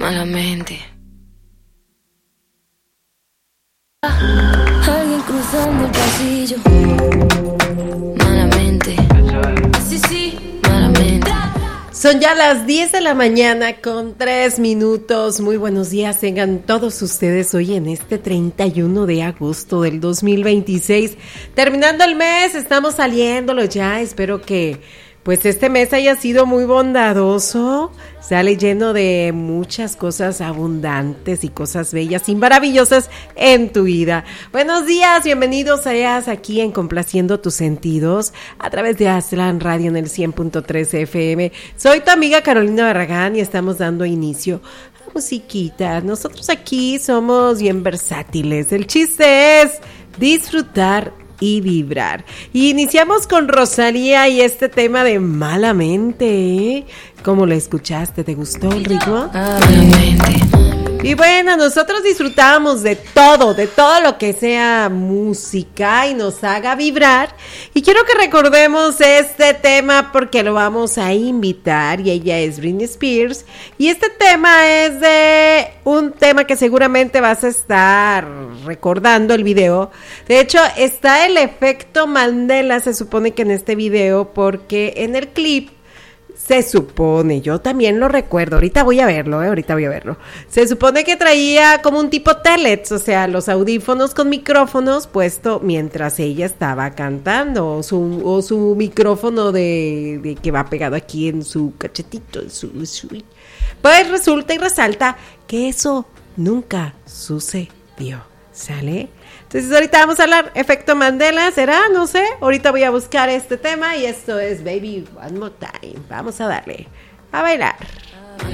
malamente. Alguien cruzando el pasillo, malamente. Sí, malamente. Son ya las 10 de la mañana con 3 minutos. Muy buenos días tengan todos ustedes hoy en este 31 de agosto del 2026. Terminando el mes, estamos saliéndolo ya. Espero que pues este mes haya sido muy bondadoso. Sale lleno de muchas cosas abundantes y cosas bellas y maravillosas en tu vida. Buenos días, bienvenidos seas aquí en Complaciendo tus Sentidos a través de Aztlán Radio en el 100.3 FM. Soy tu amiga Carolina Barragán y estamos dando inicio a musiquita. Nosotros aquí somos bien versátiles. El chiste es disfrutar y vibrar. Y iniciamos con Rosalía y este tema de Malamente, ¿eh? ¿Cómo lo escuchaste? ¿Te gustó el ritmo? Malamente. Y bueno, nosotros disfrutamos de todo lo que sea música y nos haga vibrar. Y quiero que recordemos este tema porque lo vamos a invitar y ella es Britney Spears. Y este tema es de un tema que seguramente vas a estar recordando el video. De hecho, está el efecto Mandela, se supone que en este video, porque en el clip se supone, yo también lo recuerdo, ahorita voy a verlo. Se supone que traía como un tipo telets, o sea, los audífonos con micrófonos puesto mientras ella estaba cantando, o su micrófono de que va pegado aquí en su cachetito, pues resulta y resalta que eso nunca sucedió, ¿sale? Entonces ahorita vamos a hablar efecto Mandela, ¿será? No sé, ahorita voy a buscar este tema y esto es Baby One More Time. Vamos a darle a bailar.